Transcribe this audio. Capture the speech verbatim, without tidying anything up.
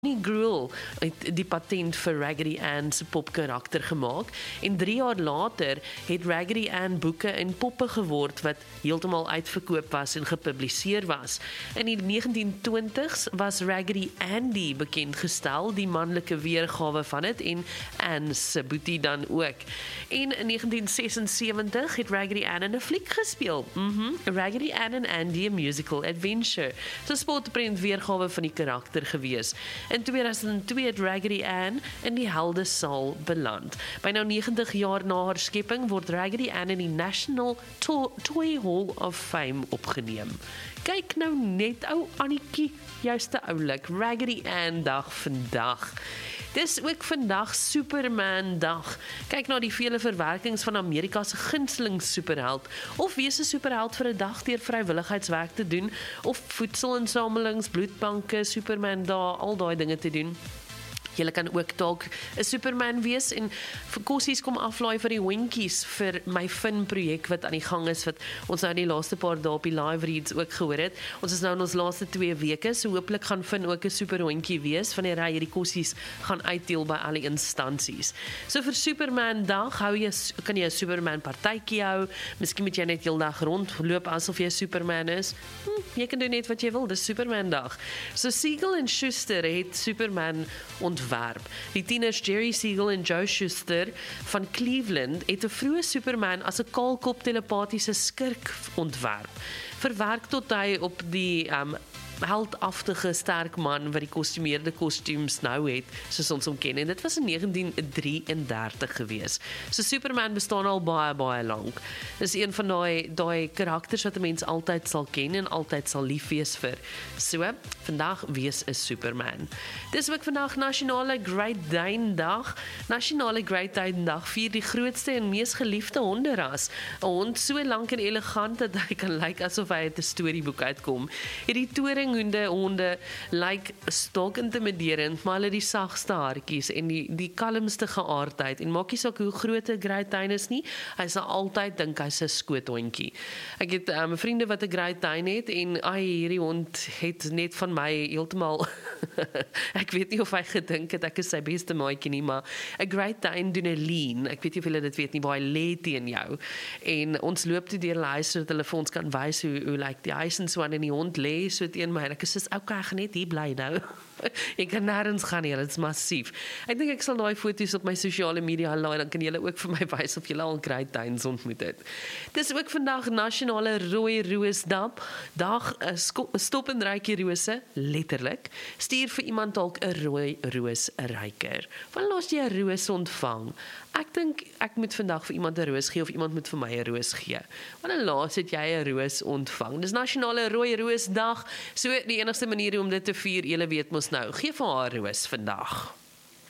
Bonnie Gruel het die patent vir Raggedy Ann se popkarakter gemaak en drie jaar later het Raggedy Ann boeke en poppe geword wat heeltemal uitverkoop was en gepubliseer was. In die negentien twintigs was Raggedy Andy bekend gestel, die manlike weergawe van dit en Ann se boetie dan ook. En in negentien sesensewentig het Raggedy Ann in 'n fliek gespeel. Mhm, Raggedy Ann and Andy, a musical adventure. So spotprent weergawe van die karakter gewees. In tweeduisend twee het Raggedy Ann in die heldesaal beland. Byna negentig jaar na haar skepping word Raggedy Ann in die National to Toy Hall of Fame opgeneem. Kyk nou net, ou Annetjie, juist te oulik. Raggedy Ann dag vandag. Dis ook vandag Superman dag. Kyk na die vele verwerkings van Amerika se gunsteling superheld. Of wees 'n superheld vir 'n dag deur vrywilligheidswerk te doen, of voedselinsamelings, bloedbanke, Superman dae, al daai dinge te doen. Julle kan ook dalk 'n Superman wees en vir kossies kom aflaai vir die hondjies vir my Fin projek wat aan die gang is, wat ons nou die laaste paar dae op die live reads ook gehoor het. Ons is nou in ons laaste twee weke, so hooplik gaan Fin ook 'n super hondjie wees wanneer hy hierdie kossies gaan uitdeel by al die instansies. So vir Superman dag hou jy kan jy 'n Superman partytjie hou. Miskien moet jy net heeldag rondloop asof jy Superman is. Hm, jy kan doen net wat jy wil, dis Superman dag. So Siegel en Schuster het Superman ontwerp. Die tieners Jerry Siegel en Joe Shuster van Cleveland het 'n vroeë Superman as 'n kaalkop telepatiese skurk ontwerp. Verwerk tot hy op die um, heldagtige sterk man wat die kostumeerde kostuums nou het, soos ons hom ken. En dit was in negentien drieëndertig gewees. So Superman bestaan al baie, baie lank. Dis een van daai daai karakters wat 'n mens altyd sal ken en altyd sal lief wees vir. So, vandag wees 'n Superman. Dis ook vandag Nasionale Great Dane Dag. Nasionale Great Dane Dag vier die grootste en mees geliefde honderas. 'n Hond so lank en elegant dat hy kan lyk asof hy uit 'n storieboek uitkom. Hierdie toring Honde, honde lyk stok intimiderend, maar hulle die sagste hartjies en die, die kalmste geaardheid. En maak nie saak hoe groot 'n Great Dane is nie, hy sal altyd dink hy's 'n skoothondjie. Ek het um, vriende wat 'n Great Dane het en ai, hierdie hond het net van my heeltemal ek weet nie of hy gedink het ek is sy beste maatjie nie, maar 'n Great Dane doen 'n lean. Ek weet nie of julle dit weet nie, maar hy lê teen jou. En ons loop toe deur die huis sodat hulle vir ons kan wys hoe hoe lyk like die huis en so aan, en die hond lê so teen my. En ek is soos, okay, ek gaan net hier bly nou. Ek kan nêrens gaan nie, dit is massief. Ek dink ek sal daai foto's op my sosiale media laai, dan kan julle ook vir my wys of julle al Great Danes ontmoet het. Dis ook vandag Nasionale Rooi Roosdag. Dag, stop en ruik die rose, letterlik. Stuur vir iemand dalk 'n rooi roos 'n ruiker. Wanneer laas jy 'n roos ontvang? Ek dink ek moet vandag vir iemand 'n roos gee of iemand moet vir my 'n roos gee. Wanneer laas het jy 'n roos ontvang? Dis Nasionale Rooi Roosdag. So die enigste manier om dit te vier, julle weet mos nou, gee vir haar roos vandag.